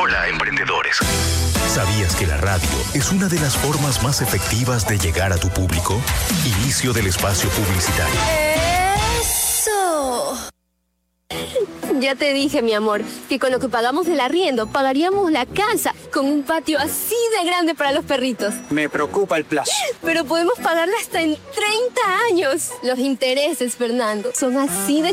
Hola, emprendedores. ¿Sabías que la radio es una de las formas más efectivas de llegar a tu público? Inicio del espacio publicitario. ¡Eso! Ya te dije, mi amor, que con lo que pagamos del arriendo pagaríamos la casa con un patio así de grande para los perritos. Me preocupa el plazo. Pero podemos pagarla hasta en 30 años. Los intereses, Fernando, son así de